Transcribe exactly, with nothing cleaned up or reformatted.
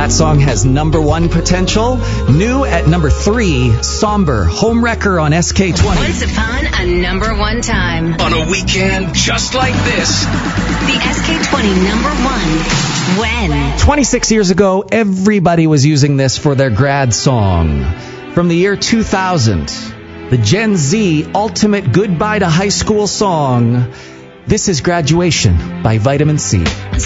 That song has number one potential. New at number three, Somber, Homewrecker on S K twenty. Once upon a number one time. On a weekend just like this. The S K twenty number one. When? twenty-six years ago, everybody was using this for their grad song. From the year two thousand, the Gen Z ultimate goodbye to high school song. This is Graduation by Vitamin C.